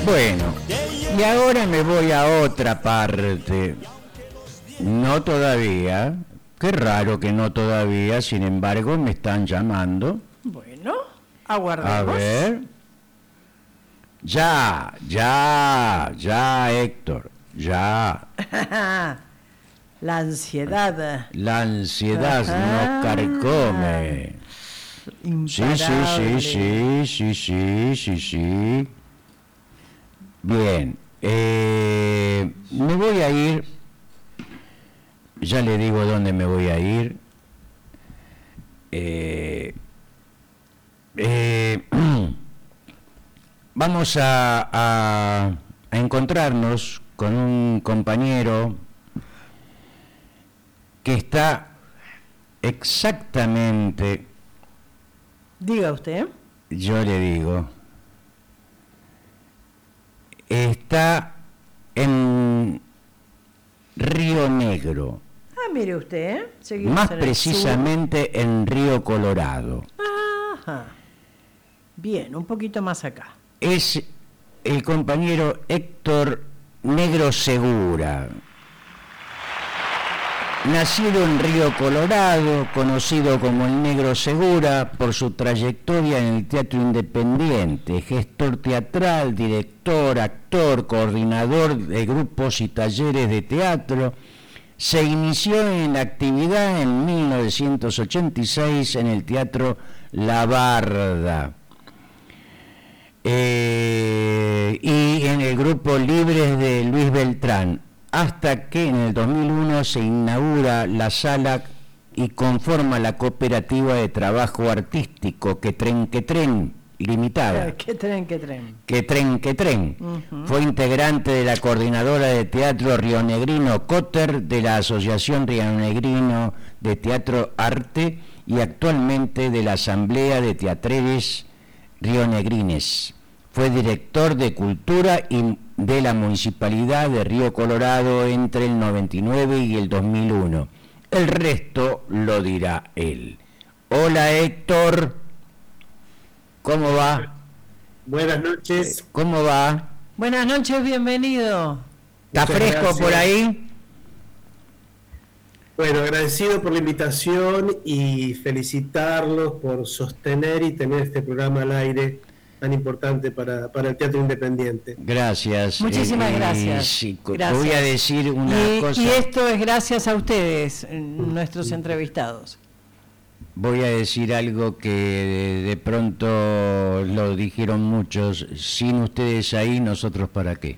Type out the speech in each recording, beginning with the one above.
Bueno, y ahora me voy a otra parte. No todavía. Qué raro que no todavía, sin embargo, me están llamando. Bueno, aguardemos. A ver. Ya, Héctor, ya. La ansiedad. La ansiedad nos carcome. Imparable. Sí. Bien, me voy a ir, ya le digo dónde me voy a ir. Vamos a encontrarnos con un compañero que está exactamente, Diga usted. yo le digo, está en Río Negro, Ah, mire usted. Seguimos más en el precisamente en Río Colorado. sur. Ajá. Bien, un poquito más acá. Es el compañero Héctor Negro Segura, nacido en Río Colorado, conocido como el Negro Segura por su trayectoria en el teatro independiente, gestor teatral, director, actor, coordinador de grupos y talleres de teatro. Se inició en la actividad en 1986 en el Teatro La Barda y en el grupo Libres de Luis Beltrán, hasta que en el 2001 se inaugura la sala y conforma la cooperativa de trabajo artístico Que Tren Limitada. ¿Qué tren? Que Tren. Uh-huh. Fue integrante de la coordinadora de teatro rionegrino Cotter, de la Asociación Rionegrino de Teatro Arte y actualmente de la Asamblea de Teatreres Rionegrines. Fue director de Cultura y de la Municipalidad de Río Colorado entre el 99 y el 2001. El resto lo dirá él. Hola Héctor, ¿cómo va? Buenas noches. ¿Cómo va? Buenas noches, bienvenido. ¿Está Muchas fresco gracias. por ahí? Bueno, agradecido por la invitación y felicitarlos por sostener y tener este programa al aire tan importante para el teatro independiente. Gracias. Muchísimas gracias. Sí, Gracias. Voy a decir una cosa. Y esto es gracias a ustedes, nuestros entrevistados. Voy a decir algo que de pronto lo dijeron muchos. Sin ustedes ahí, ¿nosotros para qué?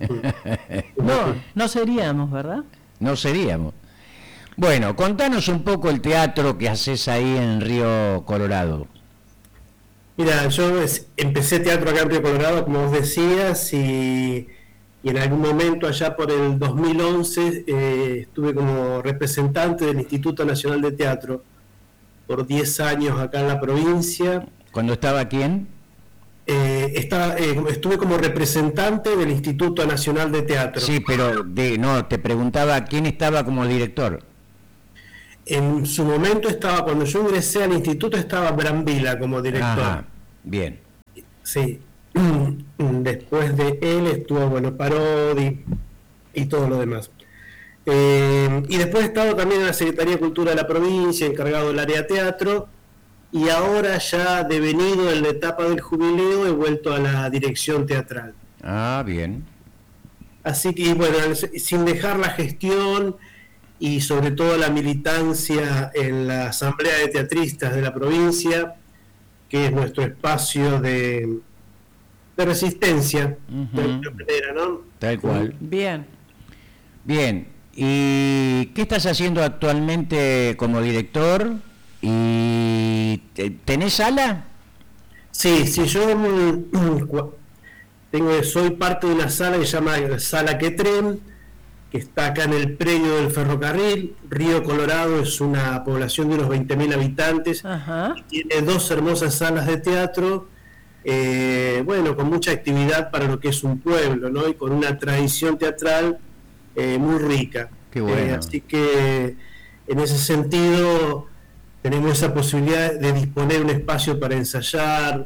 No seríamos, ¿verdad? No seríamos. Bueno, contanos un poco el teatro que haces ahí en Río Colorado. Mira, yo empecé teatro acá en Río Colorado, como vos decías, y en algún momento allá por el 2011 estuve como representante del Instituto Nacional de Teatro por 10 años acá en la provincia. ¿Cuándo estaba quién? Estuve como representante del Instituto Nacional de Teatro. Sí, pero no, te preguntaba quién estaba como director. En su momento cuando yo ingresé al instituto estaba Brambila como director. Ajá, bien. Sí. Después de él estuvo, Parodi y todo lo demás. Y después he estado también en la Secretaría de Cultura de la provincia, encargado del área teatro, y ahora ya devenido en la etapa del jubileo he vuelto a la dirección teatral. Ah, bien. Así que, bueno, sin dejar la gestión y sobre todo la militancia en la Asamblea de Teatristas de la provincia, que es nuestro espacio de resistencia, de alguna manera, ¿no? Tal cual. Bien. Bien. ¿Y qué estás haciendo actualmente como director? ¿Y tenés sala? Sí, yo soy parte de una sala que se llama Sala Que Tren, que está acá en el predio del ferrocarril. Río Colorado es una población de unos 20.000 habitantes. Ajá. Tiene 2 hermosas salas de teatro, con mucha actividad para lo que es un pueblo, ¿no? Y con una tradición teatral muy rica. Qué bueno. Así que en ese sentido tenemos esa posibilidad de disponer un espacio para ensayar,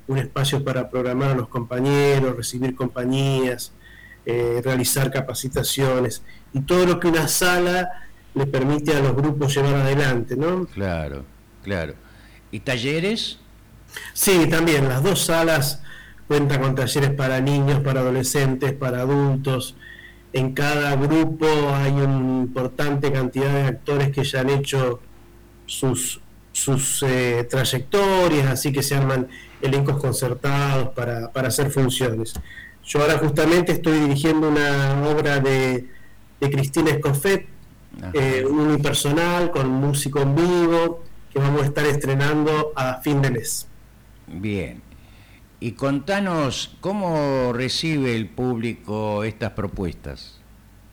un espacio para programar a los compañeros, recibir compañías, realizar capacitaciones y todo lo que una sala le permite a los grupos llevar adelante, ¿no? Claro, claro. ¿Y talleres? Sí, también las dos salas cuentan con talleres para niños, para adolescentes, para adultos. En cada grupo hay una importante cantidad de actores que ya han hecho sus trayectorias, así que se arman elencos concertados para hacer funciones. Yo ahora justamente estoy dirigiendo una obra de Cristina Escoffet, un unipersonal con músico en vivo, que vamos a estar estrenando a fin de mes. Bien. Y contanos, ¿cómo recibe el público estas propuestas?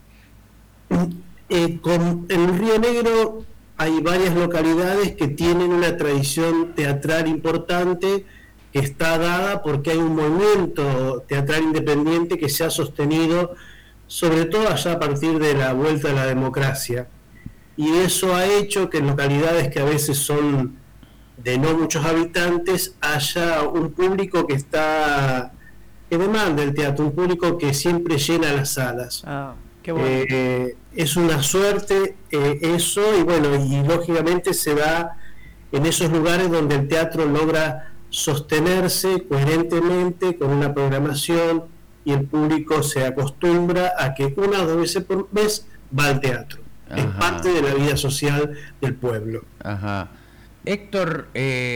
En Río Negro hay varias localidades que tienen una tradición teatral importante que está dada porque hay un movimiento teatral independiente que se ha sostenido sobre todo allá a partir de la vuelta a la democracia, y eso ha hecho que en localidades que a veces son de no muchos habitantes haya un público que demanda el teatro, un público que siempre llena las salas. Qué bueno. Es una suerte eso, y bueno, y lógicamente se da en esos lugares donde el teatro logra sostenerse coherentemente con una programación y el público se acostumbra a que una o dos veces por mes va al teatro. Ajá. Es parte de la vida social del pueblo. Ajá. Héctor,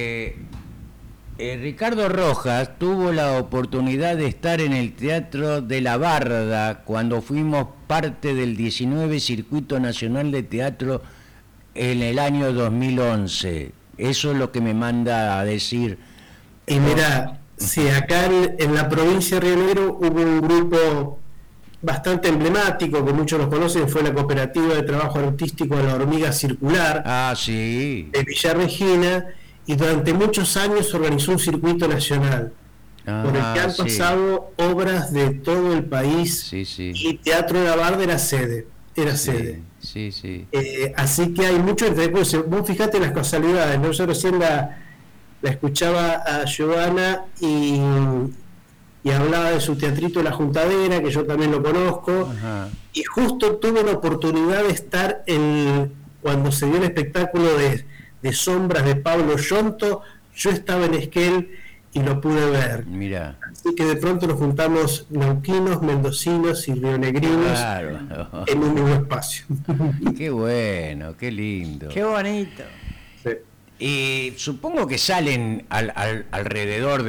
Ricardo Rojas tuvo la oportunidad de estar en el Teatro de la Barda cuando fuimos parte del 19 Circuito Nacional de Teatro en el año 2011. Eso es lo que me manda a decir. Y mira, sí, acá en la provincia de Río Negro hubo un grupo bastante emblemático, que muchos lo conocen, fue la Cooperativa de Trabajo Artístico de la Hormiga Circular, sí, de Villa Regina, y durante muchos años se organizó un circuito nacional, por el que han pasado obras de todo el país, y Teatro de la Barda era sede. Así que hay mucho entre cosas. Vos fijate las casualidades, ¿no? Yo recién la escuchaba a Giovanna y hablaba de su teatrito La Juntadera, que yo también lo conozco. Ajá. Y justo tuve la oportunidad de estar cuando se dio el espectáculo de Sombras de Pablo Yonto. Yo estaba en Esquel y lo pude ver. Mirá. Así que de pronto nos juntamos neuquinos, mendocinos y rionegrinos en un mismo espacio. Qué bueno, qué lindo. Qué bonito. Sí. Y supongo que salen alrededor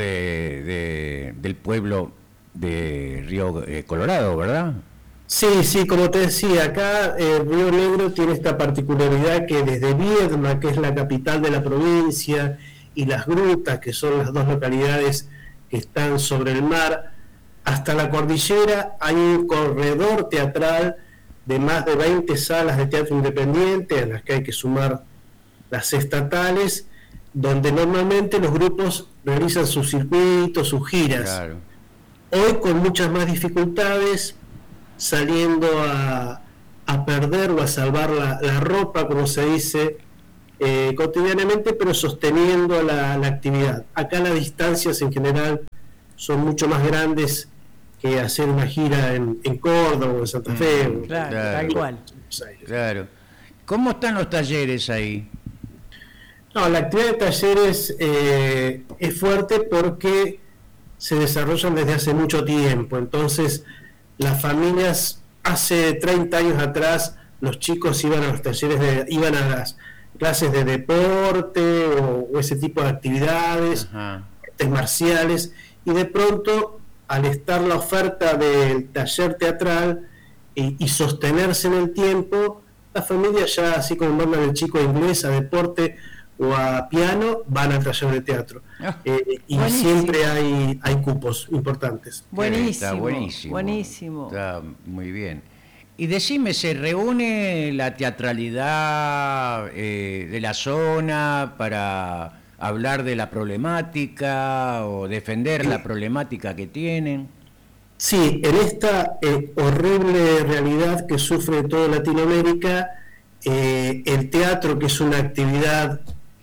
del pueblo de Río Colorado, ¿verdad? Sí, como te decía, acá Río Negro tiene esta particularidad que desde Viedma, que es la capital de la provincia, y Las Grutas, que son las dos localidades que están sobre el mar, hasta la cordillera hay un corredor teatral de más de 20 salas de teatro independiente, a las que hay que sumar las estatales, donde normalmente los grupos realizan sus circuitos, sus giras. Claro. Hoy con muchas más dificultades, saliendo a perder o a salvar la ropa, como se dice cotidianamente, pero sosteniendo la actividad. Acá las distancias en general son mucho más grandes que hacer una gira en Córdoba o en Santa Fe. Claro, tal cual. Claro. ¿Cómo están los talleres ahí? No, la actividad de talleres es fuerte porque se desarrollan desde hace mucho tiempo. Entonces, las familias, hace 30 años atrás, los chicos iban a los talleres, iban a las clases de deporte o ese tipo de actividades, artes marciales, y de pronto, al estar la oferta del taller teatral y sostenerse en el tiempo, las familias ya, así como mandan el chico a inglés, a deporte o a piano, van al taller de teatro. Y buenísimo. Siempre hay cupos importantes. Buenísimo, está buenísimo. Está muy bien. Y decime, ¿se reúne la teatralidad de la zona para hablar de la problemática o defender la problemática que tienen? Sí, en esta horrible realidad que sufre toda Latinoamérica, el teatro, que es una actividad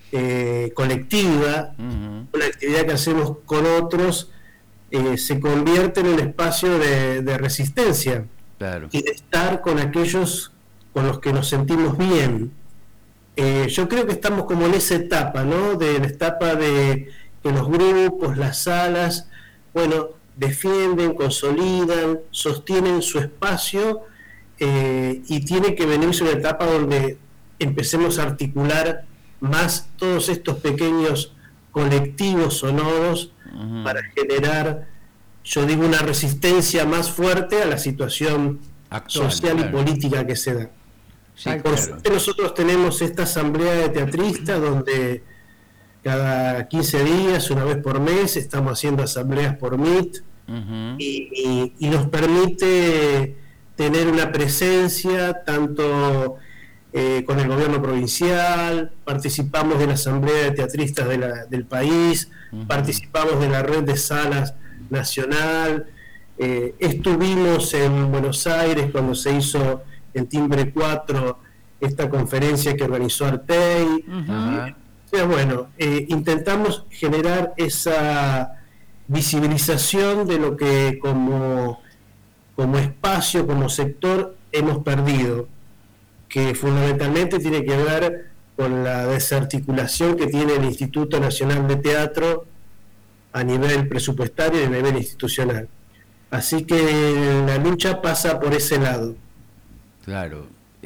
colectiva, una actividad que hacemos con otros, se convierte en un espacio de resistencia, claro, y de estar con aquellos con los que nos sentimos bien. Yo creo que estamos como en esa etapa, ¿no? De la etapa de que los grupos, las salas, bueno, defienden, consolidan, sostienen su espacio, y tiene que venirse una etapa donde empecemos a articular más todos estos pequeños colectivos o nodos para generar, yo digo, una resistencia más fuerte a la situación actual, social, claro, y política que se da. sí, Por claro, suerte nosotros tenemos esta asamblea de teatristas donde cada 15 días, una vez por mes, estamos haciendo asambleas por Meet, y nos permite tener una presencia tanto con el gobierno provincial, participamos de la asamblea de teatristas del país, participamos de la red de salas nacional, estuvimos en Buenos Aires cuando se hizo en Timbre 4 esta conferencia que organizó Artey. O sea, bueno, intentamos generar esa visibilización de lo que como espacio, como sector, hemos perdido, que fundamentalmente tiene que ver con la desarticulación que tiene el Instituto Nacional de Teatro a nivel presupuestario y a nivel institucional. Así que la lucha pasa por ese lado. claro.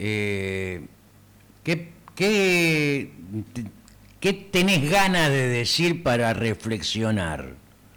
¿Qué tenés ganas de decir para reflexionar?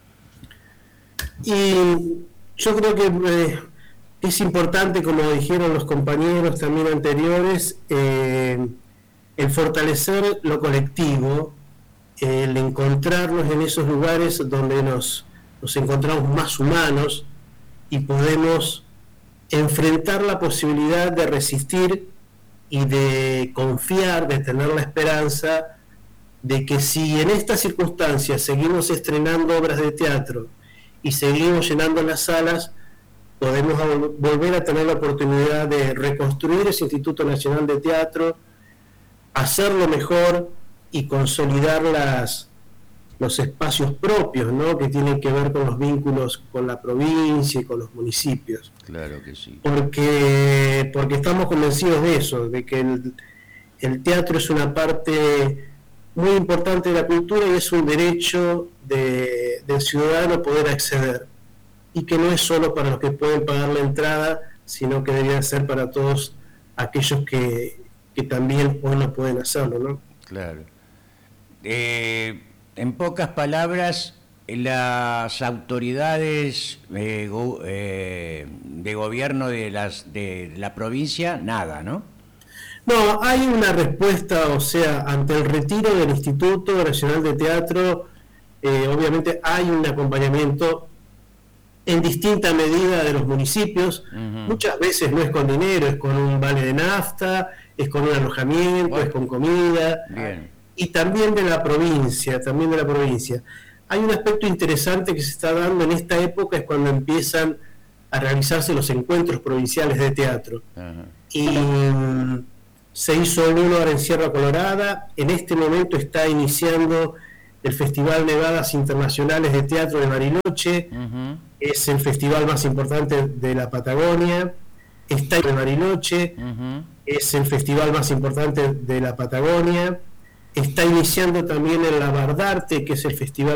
Y yo creo que es importante, como dijeron los compañeros también anteriores, el fortalecer lo colectivo, el encontrarnos en esos lugares donde nos encontramos más humanos y podemos enfrentar la posibilidad de resistir y de confiar, de tener la esperanza de que si en estas circunstancias seguimos estrenando obras de teatro y seguimos llenando las salas, podemos volver a tener la oportunidad de reconstruir ese Instituto Nacional de Teatro, hacerlo mejor y consolidar los espacios propios, ¿no?, que tienen que ver con los vínculos con la provincia y con los municipios. Claro que sí. Porque estamos convencidos de eso, de que el teatro es una parte muy importante de la cultura y es un derecho del ciudadano poder acceder, y que no es solo para los que pueden pagar la entrada, sino que debería ser para todos aquellos que también hoy no pueden hacerlo, ¿no? Claro. En pocas palabras, las autoridades de gobierno de la provincia, nada, ¿no? No, hay una respuesta, o sea, ante el retiro del Instituto Nacional de Teatro, obviamente hay un acompañamiento en distinta medida de los municipios. Muchas veces no es con dinero, es con un vale de nafta, es con un alojamiento, bueno, es con comida. Bien. Y también de la provincia, Hay un aspecto interesante que se está dando en esta época, es cuando empiezan a realizarse los encuentros provinciales de teatro. Y se hizo uno ahora en Sierra Colorada. En este momento está iniciando el Festival Nevadas Internacionales de Teatro de Bariloche. Es el festival más importante de la Patagonia. Está en Bariloche. Es el festival más importante de la Patagonia. Está iniciando también el Labardarte, que es el festival